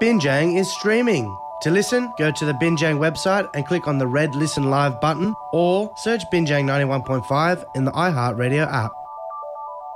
Binjang is streaming. To listen, go to the Binjang website and click on the red Listen Live button or search Binjang 91.5 in the iHeartRadio app.